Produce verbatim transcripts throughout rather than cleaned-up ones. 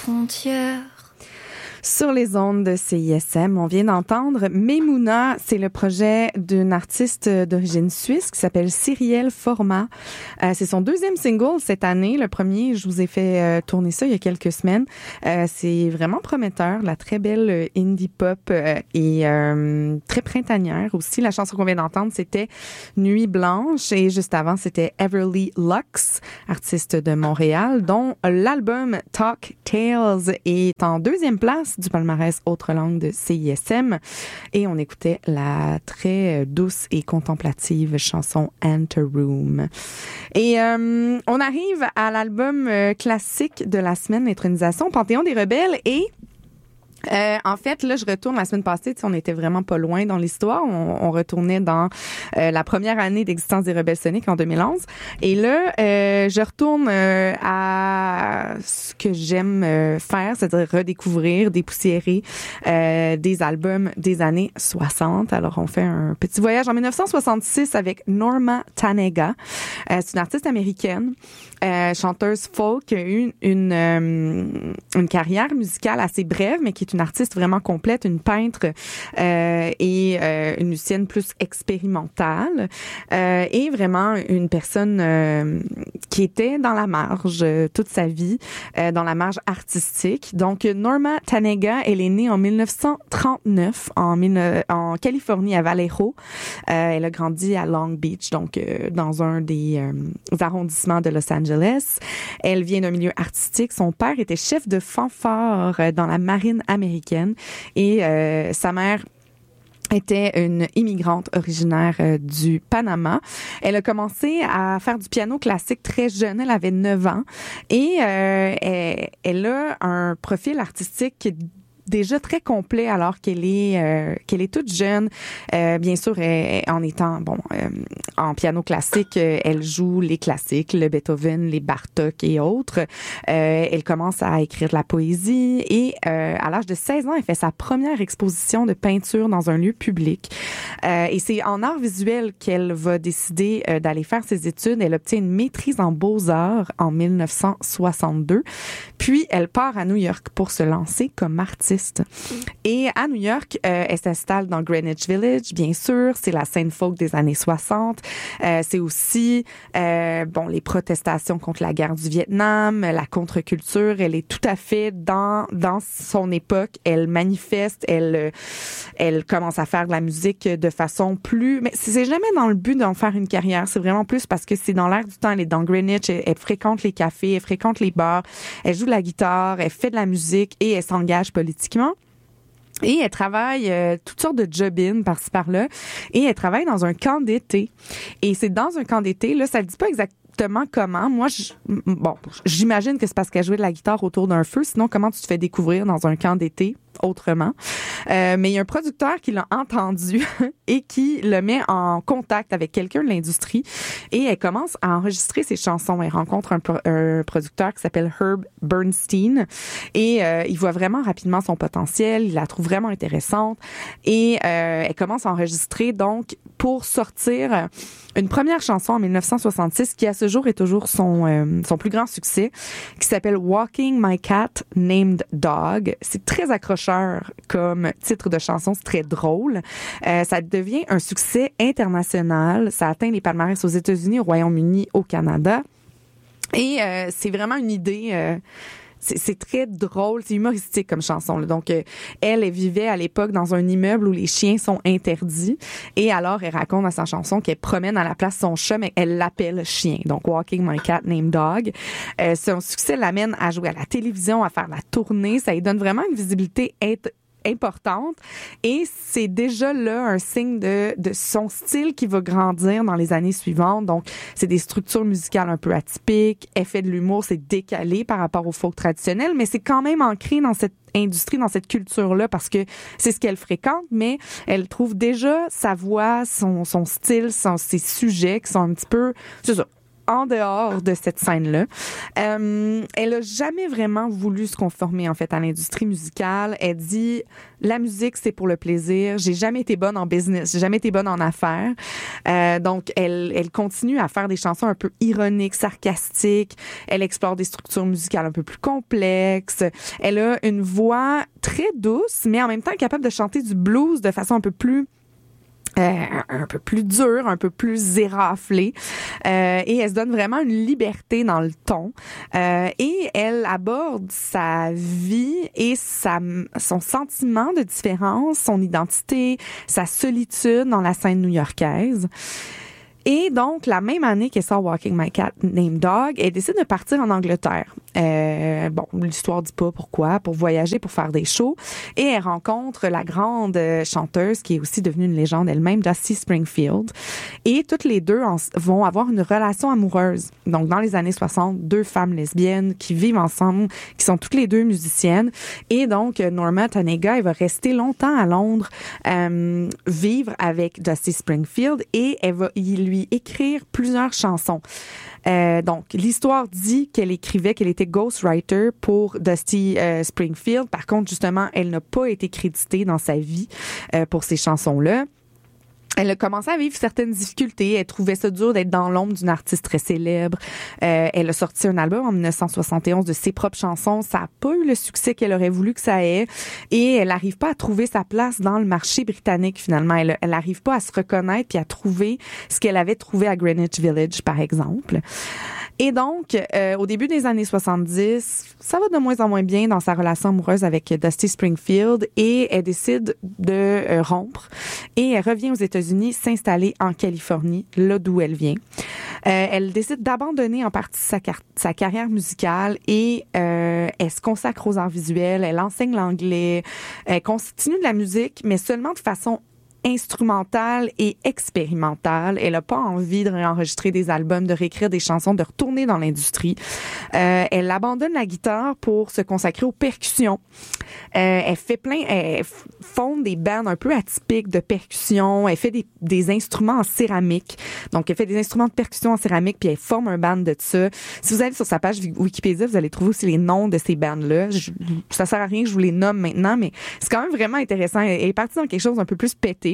Pontière. Sur les ondes de C I S M, on vient d'entendre Memouna. C'est le projet d'une artiste d'origine suisse qui s'appelle Cyrielle Format. Euh, c'est son deuxième single cette année. Le premier, je vous ai fait euh, tourner ça il y a quelques semaines. Euh, c'est vraiment prometteur. La très belle indie pop euh, et euh, très printanière aussi. La chanson qu'on vient d'entendre, c'était Nuit Blanche et juste avant, c'était Everly Lux, artiste de Montréal, dont l'album Talk Tales est en deuxième place du palmarès Autres langues de C I S M et on écoutait la très douce et contemplative chanson Enter Room. Et euh, on arrive à l'album euh, classique de la semaine, l'intronisation, Panthéon des rebelles et Euh, en fait, là, je retourne la semaine passée, tu sais, on était vraiment pas loin dans l'histoire. On, on retournait dans euh, la première année d'existence des Rebelles Soniques en deux mille onze. Et là, euh, je retourne euh, à ce que j'aime euh, faire, c'est-à-dire redécouvrir, dépoussiérer euh, des albums des années soixante. Alors, on fait un petit voyage en dix-neuf cent soixante-six avec Norma Tanega. Euh, c'est une artiste américaine, euh, chanteuse folk, qui a eu une, une, euh, une carrière musicale assez brève, mais qui est une artiste vraiment complète, une peintre euh, et euh, une musicienne plus expérimentale euh, et vraiment une personne euh, qui était dans la marge euh, toute sa vie, euh, dans la marge artistique. Donc, Norma Tanega, elle est née en dix-neuf cent trente-neuf en, en Californie, à Vallejo. Euh, elle a grandi à Long Beach, donc euh, dans un des euh, arrondissements de Los Angeles. Elle vient d'un milieu artistique. Son père était chef de fanfare dans la marine américaine. américaine et euh, sa mère était une immigrante originaire euh, du Panama. Elle a commencé à faire du piano classique très jeune. Elle avait neuf ans et euh, elle, elle a un profil artistique déjà très complet alors qu'elle est euh, qu'elle est toute jeune. Euh, bien sûr, elle, en étant bon euh, en piano classique, euh, elle joue les classiques, le Beethoven, les Bartók et autres. Euh, elle commence à écrire de la poésie et euh, à l'âge de seize ans, elle fait sa première exposition de peinture dans un lieu public. Euh, et c'est en art visuel qu'elle va décider euh, d'aller faire ses études. Elle obtient une maîtrise en beaux-arts en dix-neuf cent soixante-deux. Puis elle part à New York pour se lancer comme artiste. Et à New York, euh, elle s'installe dans Greenwich Village, bien sûr. C'est la scène folk des années soixante. Euh, c'est aussi euh, bon les protestations contre la guerre du Vietnam, la contre-culture. Elle est tout à fait dans dans son époque. Elle manifeste, elle elle commence à faire de la musique de façon plus... Mais c'est jamais dans le but d'en faire une carrière. C'est vraiment plus parce que c'est dans l'air du temps. Elle est dans Greenwich, elle, elle fréquente les cafés, elle fréquente les bars, elle joue de la guitare, elle fait de la musique et elle s'engage politiquement. Et elle travaille euh, toutes sortes de job-in par-ci par-là. Et elle travaille dans un camp d'été. Et c'est dans un camp d'été, là, ça ne dit pas exactement comment. Moi, je, bon, j'imagine que c'est parce qu'elle jouait de la guitare autour d'un feu. Sinon, comment tu te fais découvrir dans un camp d'été autrement? Euh, mais il y a un producteur qui l'a entendu et qui le met en contact avec quelqu'un de l'industrie et elle commence à enregistrer ses chansons. Elle rencontre un, un producteur qui s'appelle Herb Bernstein et euh, il voit vraiment rapidement son potentiel, il la trouve vraiment intéressante et euh, elle commence à enregistrer donc pour sortir une première chanson en dix-neuf cent soixante-six qui à ce jour est toujours son, euh, son plus grand succès, qui s'appelle Walking My Cat Named Dog. C'est très accrocheur comme titre de chanson, c'est très drôle. Euh, ça devient un succès international. Ça atteint les palmarès aux États-Unis, au Royaume-Uni, au Canada. Et euh, c'est vraiment une idée... Euh, C'est, c'est très drôle, c'est humoristique comme chanson. Là. Donc, euh, elle, elle vivait à l'époque dans un immeuble où les chiens sont interdits. Et alors, elle raconte dans sa chanson qu'elle promène à la place son chat, mais elle l'appelle chien. Donc, Walking My Cat Named Dog. Euh, son succès l'amène à jouer à la télévision, à faire la tournée. Ça lui donne vraiment une visibilité int- importante et c'est déjà là un signe de de son style qui va grandir dans les années suivantes. Donc c'est des structures musicales un peu atypiques, elle fait de l'humour, c'est décalé par rapport au folk traditionnel, mais c'est quand même ancré dans cette industrie, dans cette culture-là parce que c'est ce qu'elle fréquente, mais elle trouve déjà sa voix, son son style, son, ses sujets qui sont un petit peu, c'est ça, en dehors de cette scène-là. Euh, elle a jamais vraiment voulu se conformer, en fait, à l'industrie musicale. Elle dit, la musique, c'est pour le plaisir. J'ai jamais été bonne en business. J'ai jamais été bonne en affaires. Euh, donc, elle, elle continue à faire des chansons un peu ironiques, sarcastiques. Elle explore des structures musicales un peu plus complexes. Elle a une voix très douce, mais en même temps capable de chanter du blues de façon un peu plus Euh, un peu plus dur, un peu plus éraflé, euh, et elle se donne vraiment une liberté dans le ton, euh, et elle aborde sa vie et sa, son sentiment de différence, son identité, sa solitude dans la scène new-yorkaise. Et donc, la même année qu'elle sort Walking My Cat Named Dog, elle décide de partir en Angleterre. Euh, bon, l'histoire dit pas pourquoi, pour voyager, pour faire des shows. Et elle rencontre la grande chanteuse, qui est aussi devenue une légende elle-même, Dusty Springfield. Et toutes les deux en, vont avoir une relation amoureuse. Donc, dans les années soixante, deux femmes lesbiennes qui vivent ensemble, qui sont toutes les deux musiciennes. Et donc, Norma Tanega, elle va rester longtemps à Londres, euh, vivre avec Dusty Springfield, et elle va y lui écrire plusieurs chansons. Euh, donc, l'histoire dit qu'elle écrivait, qu'elle était ghostwriter pour Dusty euh, Springfield. Par contre, justement, elle n'a pas été créditée dans sa vie euh, pour ces chansons-là. Elle a commencé à vivre certaines difficultés. Elle trouvait ça dur d'être dans l'ombre d'une artiste très célèbre. Euh, elle a sorti un album en dix-neuf cent soixante et onze de ses propres chansons. Ça n'a pas eu le succès qu'elle aurait voulu que ça ait. Et elle n'arrive pas à trouver sa place dans le marché britannique, finalement. Elle n'arrive pas à se reconnaître puis à trouver ce qu'elle avait trouvé à Greenwich Village, par exemple. Et donc, euh, au début des années soixante-dix, ça va de moins en moins bien dans sa relation amoureuse avec Dusty Springfield, et elle décide de euh, rompre, et elle revient aux États-Unis s'installer en Californie, là d'où elle vient. Euh, elle décide d'abandonner en partie sa, car- sa carrière musicale, et euh, elle se consacre aux arts visuels, elle enseigne l'anglais, elle continue de la musique, mais seulement de façon instrumentale et expérimentale. Elle n'a pas envie de réenregistrer des albums, de réécrire des chansons, de retourner dans l'industrie. Euh, elle abandonne la guitare pour se consacrer aux percussions. Euh, elle fait plein, elle fonde des bands un peu atypiques de percussion. Elle fait des, des instruments en céramique. Donc, elle fait des instruments de percussion en céramique, puis elle forme un band de ça. Si vous allez sur sa page Wikipédia, vous allez trouver aussi les noms de ces bands-là. Je, ça sert à rien que je vous les nomme maintenant, mais c'est quand même vraiment intéressant. Elle est partie dans quelque chose un peu plus pété.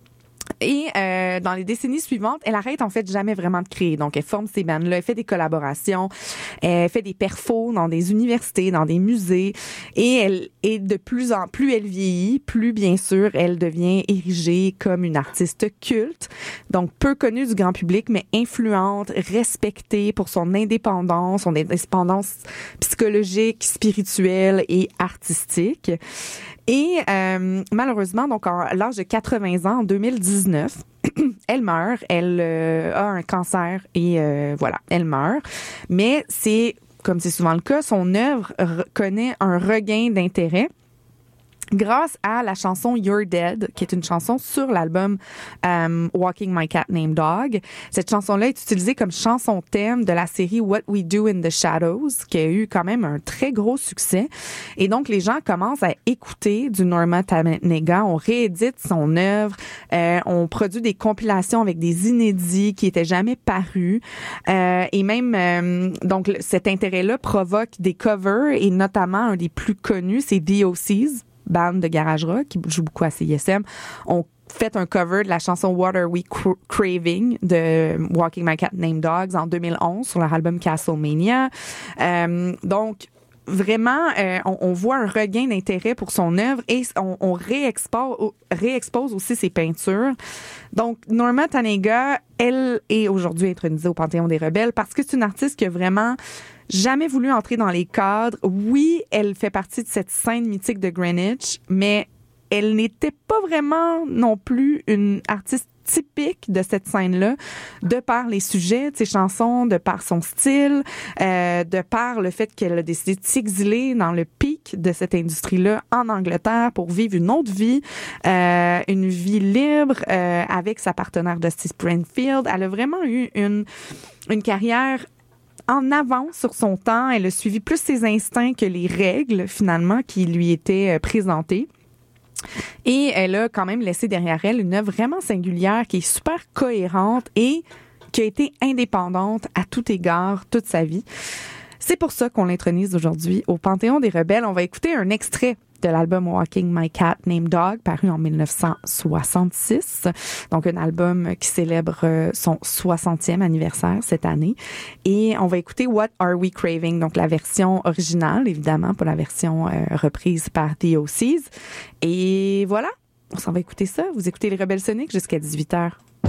Et euh, dans les décennies suivantes, elle arrête en fait jamais vraiment de créer. Donc, elle forme ces bandes-là, elle fait des collaborations, elle fait des perfos dans des universités, dans des musées. Et elle est de plus en plus, elle vieillit, plus bien sûr, elle devient érigée comme une artiste culte. Donc, peu connue du grand public, mais influente, respectée pour son indépendance, son indépendance psychologique, spirituelle et artistique. Et euh, malheureusement, donc à l'âge de quatre-vingts ans, en deux mille dix-neuf, elle meurt. Elle euh, a un cancer et euh, voilà, elle meurt. Mais c'est, comme c'est souvent le cas, son œuvre re- connaît un regain d'intérêt grâce à la chanson You're Dead, qui est une chanson sur l'album um, Walking My Cat Named Dog. Cette chanson-là est utilisée comme chanson thème de la série What We Do in the Shadows, qui a eu quand même un très gros succès. Et donc, les gens commencent à écouter du Norma Tanega. On réédite son œuvre. Euh, on produit des compilations avec des inédits qui étaient jamais parus. Euh, et même, euh, donc, cet intérêt-là provoque des covers, et notamment un des plus connus, c'est The O C's, band de garage rock qui joue beaucoup à C I S M, ont fait un cover de la chanson What Are We Craving de Walking My Cat Named Dogs en deux mille onze sur leur album Castlemania. Euh, donc, vraiment, euh, on, on voit un regain d'intérêt pour son œuvre, et on, on réexpose, réexpose aussi ses peintures. Donc, Norma Tanega, elle est aujourd'hui intronisée au Panthéon des Rebelles parce que c'est une artiste qui a vraiment jamais voulu entrer dans les cadres. Oui, elle fait partie de cette scène mythique de Greenwich, mais elle n'était pas vraiment non plus une artiste typique de cette scène-là, de par les sujets de ses chansons, de par son style, euh, de par le fait qu'elle a décidé de s'exiler dans le pic de cette industrie-là en Angleterre pour vivre une autre vie, euh, une vie libre euh, avec sa partenaire Dusty Springfield. Elle a vraiment eu une, une carrière en avance sur son temps. Elle a suivi plus ses instincts que les règles, finalement, qui lui étaient présentées. Et elle a quand même laissé derrière elle une œuvre vraiment singulière qui est super cohérente et qui a été indépendante à tout égard toute sa vie. C'est pour ça qu'on l'intronise aujourd'hui au Panthéon des Rebelles. On va écouter un extrait de l'album Walking My Cat Named Dog, paru en dix-neuf cent soixante-six. Donc, un album qui célèbre son soixantième anniversaire cette année. Et on va écouter What Are We Craving? Donc, la version originale, évidemment, pas la version euh, reprise par The O C's. Et voilà, on s'en va écouter ça. Vous écoutez les Rebelles Soniques jusqu'à dix-huit heures.